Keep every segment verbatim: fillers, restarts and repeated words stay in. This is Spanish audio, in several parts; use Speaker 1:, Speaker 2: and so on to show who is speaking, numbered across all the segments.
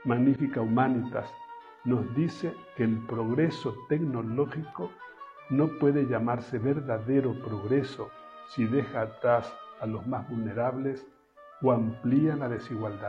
Speaker 1: Magnificat Humanitas nos dice que el progreso tecnológico no puede llamarse verdadero progreso si deja atrás a los más vulnerables o amplía la desigualdad.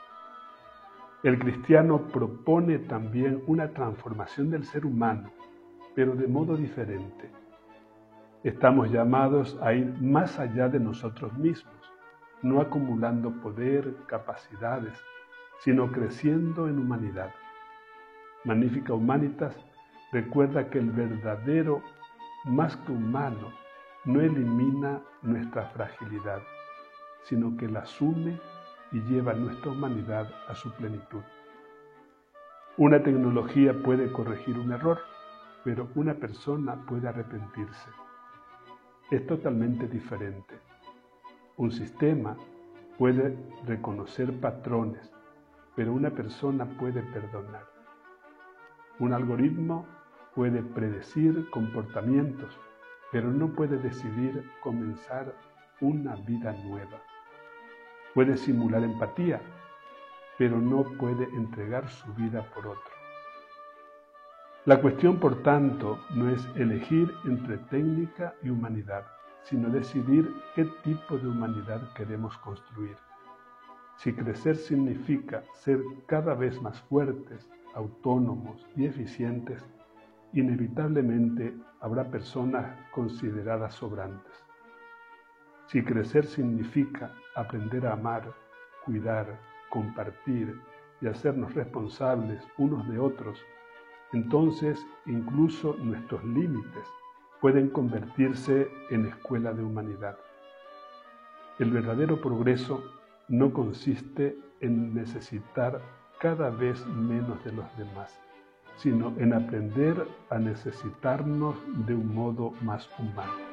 Speaker 1: El cristiano propone también una transformación del ser humano, pero de modo diferente. Estamos llamados a ir más allá de nosotros mismos, no acumulando poder, capacidades, sino creciendo en humanidad. Magnificat Humanitas recuerda que el verdadero, más que humano, no elimina nuestra fragilidad, sino que la asume y lleva nuestra humanidad a su plenitud. Una tecnología puede corregir un error, pero una persona puede arrepentirse. Es totalmente diferente. Un sistema puede reconocer patrones, pero una persona puede perdonar. Un algoritmo puede predecir comportamientos, pero no puede decidir comenzar una vida nueva. Puede simular empatía, pero no puede entregar su vida por otro. La cuestión, por tanto, no es elegir entre técnica y humanidad, sino decidir qué tipo de humanidad queremos construir. Si crecer significa ser cada vez más fuertes, autónomos y eficientes, inevitablemente habrá personas consideradas sobrantes. Si crecer significa aprender a amar, cuidar, compartir y hacernos responsables unos de otros, entonces incluso nuestros límites pueden convertirse en escuela de humanidad. El verdadero progreso no consiste en necesitar cada vez menos de los demás, sino en aprender a necesitarnos de un modo más humano.